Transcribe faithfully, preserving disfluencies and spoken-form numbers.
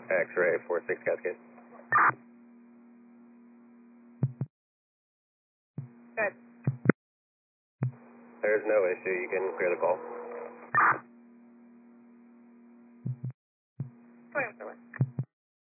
X-ray four six Cascade. Good. There's no issue. You can clear the call.